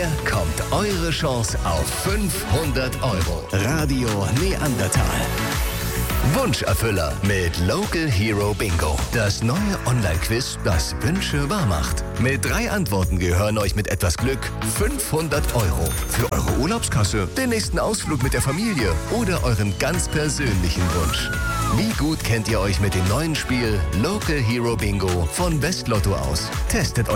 Hier kommt eure Chance auf 500 Euro. Radio Neandertal. Wunscherfüller mit Local Hero Bingo. Das neue Online-Quiz, das Wünsche wahr macht. Mit 3 Antworten gehören euch mit etwas Glück 500 Euro. Für eure Urlaubskasse, den nächsten Ausflug mit der Familie oder euren ganz persönlichen Wunsch. Wie gut kennt ihr euch mit dem neuen Spiel Local Hero Bingo von Westlotto aus? Testet euch